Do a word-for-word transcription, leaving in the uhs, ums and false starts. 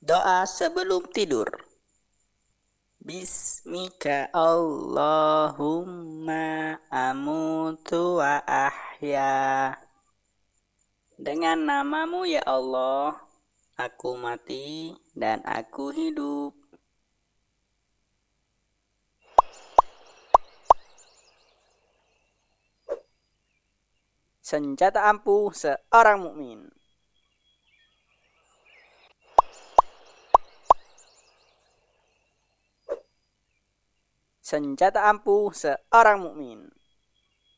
Doa sebelum tidur. Bismika Allahumma amutu wa ahya. Dengan namamu ya Allah, aku mati dan aku hidup. Senjata ampuh seorang mukmin. Senjata ampuh seorang mukmin.